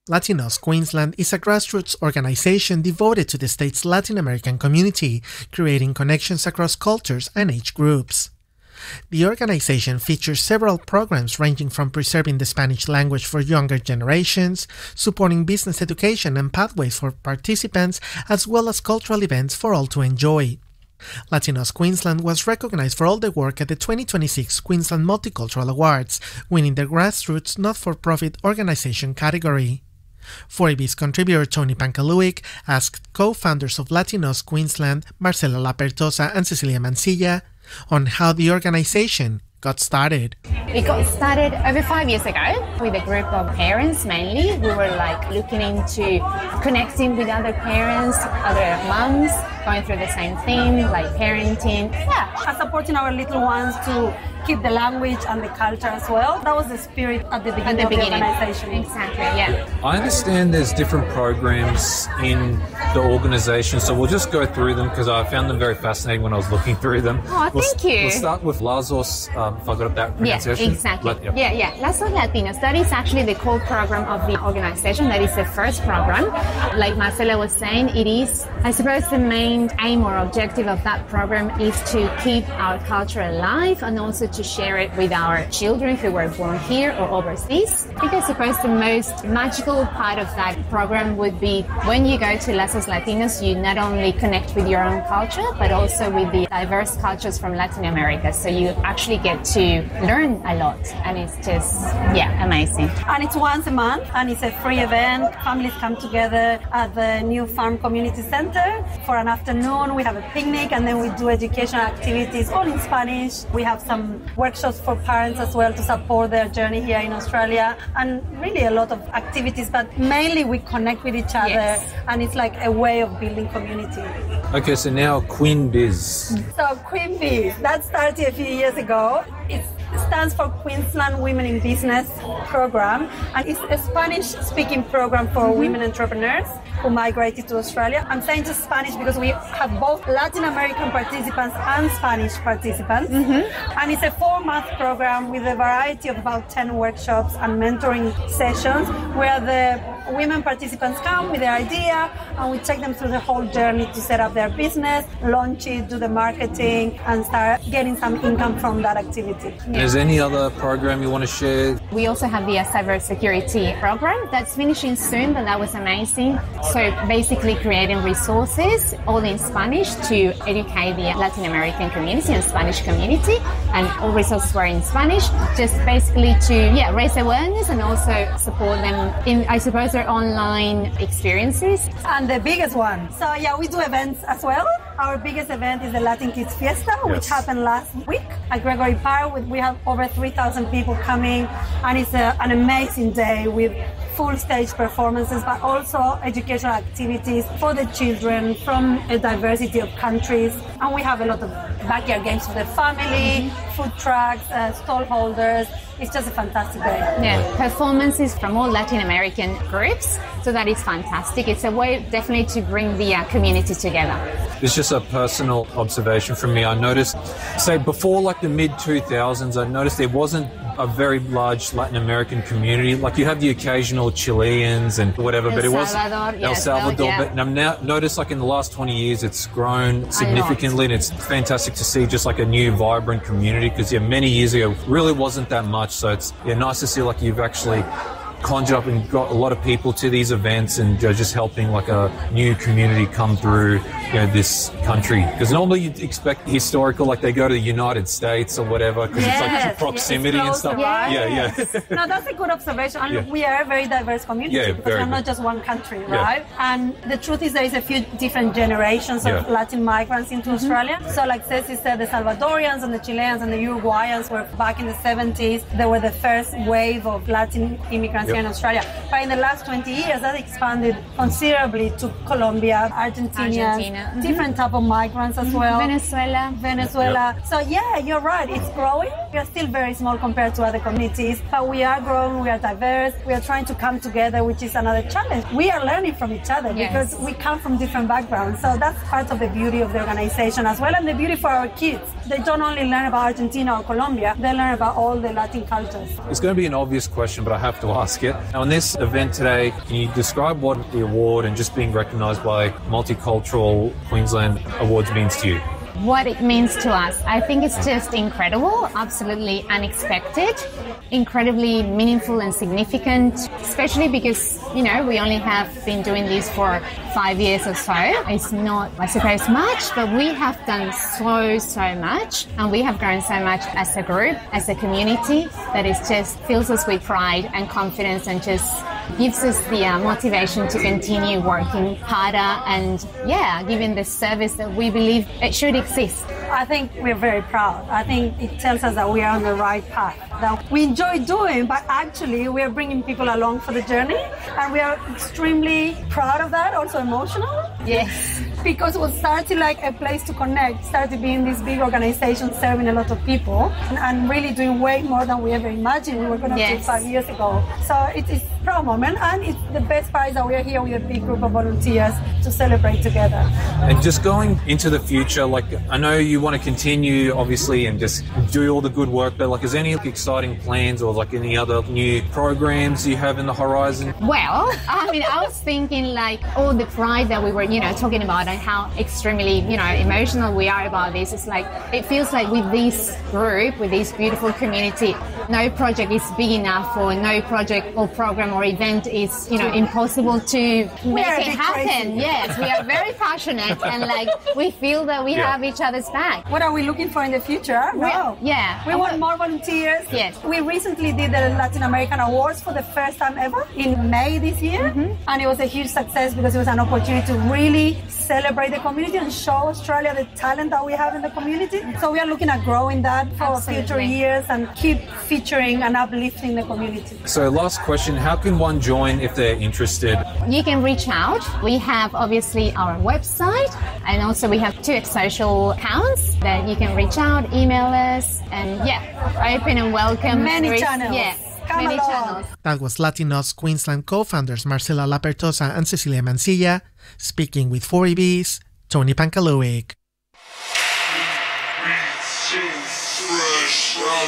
Latinos Queensland is a grassroots organization devoted to the state's Latin American community, creating connections across cultures and age groups. The organization features several programs ranging from preserving the Spanish language for younger generations, supporting business education and pathways for participants, as well as cultural events for all to enjoy. Latinos Queensland was recognized for all the work at the 2026 Queensland Multicultural Awards, winning the Grassroots Not-for-Profit Organization category. 4AB's contributor Tony Pankaluik asked co-founders of Latinos Queensland, Marcela Lapertosa and Cecilia Mancilla, on how the organization got started. It got started over 5 years ago with a group of parents mainly. We were looking into connecting with other parents, other moms, going through the same thing, like parenting. And supporting our little ones to keep the language and the culture as well. That was the spirit at the beginning of the organization. Exactly, yeah. I understand there's different programs in the organization, so we'll just go through them because I found them very fascinating when I was looking through them. Oh, thank you. We'll start with Lazos, if I got that pronunciation. Yeah, exactly. Lazos Latinos, that is actually the core program of the organization. That is the first program. Like Marcela was saying, it is, I suppose, the main aim or objective of that program is to keep our culture alive and also to share it with our children who were born here or overseas. I think I suppose the most magical part of that program would be when you go to Lazos Latinos, you not only connect with your own culture, but also with the diverse cultures from Latin America. So you actually get to learn a lot, and it's just, amazing. And it's once a month, and it's a free event. Families come together at the New Farm Community Center for an afternoon. We have a picnic, and then we do educational activities, all in Spanish. We have some workshops for parents as well to support their journey here in Australia, and really a lot of activities, but mainly we connect with each other, and it's like a way of building community. Okay, so now Queen Biz. So Queen Biz, that started a few years ago. It stands for Queensland Women in Business program, and it's a Spanish-speaking program for women entrepreneurs who migrated to Australia. I'm saying just Spanish because we have both Latin American participants and Spanish participants. And it's a 4-month program with a variety of about 10 workshops and mentoring sessions where the women participants come with their idea and we take them through the whole journey to set up their business, launch it, do the marketing, and start getting some income from that activity. Is there any other program you want to share? We also have the cybersecurity program that's finishing soon, but that was amazing. So basically creating resources all in Spanish to educate the Latin American community and Spanish community, and all resources were in Spanish, just basically to raise awareness and also support them in, I suppose, their online experiences. And the biggest one. So we do events as well. Our biggest event is the Latin Kids Fiesta, which happened last week at Gregory Park. We have over 3,000 people coming, and it's an amazing day with full stage performances, but also educational activities for the children from a diversity of countries. And we have a lot of backyard games for the family, food trucks, stall holders. It's just a fantastic day. Yeah, performances from all Latin American groups. So that is fantastic. It's a way definitely to bring the community together. It's just a personal observation from me. I noticed, say, before the mid-2000s, I noticed there wasn't a very large Latin American community. Like you have the occasional Chileans and whatever, but it was El Salvador. But I've now noticed in the last 20 years, it's grown significantly, and it's fantastic to see just a new vibrant community because many years ago really wasn't that much. So it's nice to see you've actually conjured up and got a lot of people to these events and just helping a new community come through this country, because normally you'd expect historical, they go to the United States or whatever, because it's proximity and stuff. No, that's a good observation. And look, we are a very diverse community because we're not just one country, right? And the truth is there is a few different generations of Latin migrants into Australia. So like Ceci said, the Salvadorians and the Chileans and the Uruguayans were back in the 70s. They were the first wave of Latin immigrants here in Australia. But in the last 20 years, that expanded considerably to Colombia, Argentina. Different type of migrants as well. Venezuela. So you're right. It's growing. We are still very small compared to other communities, but we are growing. We are diverse. We are trying to come together, which is another challenge. We are learning from each other because we come from different backgrounds. So that's part of the beauty of the organization as well, and the beauty for our kids. They don't only learn about Argentina or Colombia, they learn about all the Latin cultures. It's going to be an obvious question, but I have to ask. Skip. On this event today, can you describe what the award and just being recognised by Multicultural Queensland Awards means to you? What it means to us, I think it's just incredible, absolutely unexpected, incredibly meaningful and significant, especially because, you know, we only have been doing this for 5 years or so. It's not, I suppose, much, but we have done so much, and we have grown so much as a group, as a community, that it just fills us with pride and confidence and just gives us the motivation to continue working harder and, giving the service that we believe it should exist. I think we're very proud. I think it tells us that we are on the right path, that we enjoy doing, but actually we are bringing people along for the journey, and we are extremely proud of that, also emotional. Yes. Because it started like a place to connect, started being this big organization serving a lot of people and really doing way more than we ever imagined we were going to do 5 years ago. So it is a proud moment, and it's the best part is that we are here with a big group of volunteers to celebrate together. And just going into the future, like I know you want to continue obviously and just do all the good work, but like is there any exciting plans or like any other new programs you have in the horizon? Well, I mean, I was thinking like all the pride that we were, talking about and how extremely, emotional we are about this. It's like, it feels like with this group, with this beautiful community, no project is big enough, or no project or program or event is, impossible to make it happen. Crazy. Yes, we are very passionate and like we feel that we have each other's back. What are we looking for in the future? We want more volunteers. Yes. We recently did the Latin American Awards for the first time ever in May this year. And it was a huge success because it was an opportunity to really celebrate the community and show Australia the talent that we have in the community. So we are looking at growing that for future years and keep featuring and uplifting the community. So last question, how can one join if they're interested? You can reach out. We have obviously our website, and also we have 2 social accounts that you can reach out, email us, and open and welcome. Many channels. Yes. Many channels. That was Latinos Queensland co-founders Marcela Lapertosa and Cecilia Mancilla speaking with 4EB's Tony Pankalowic.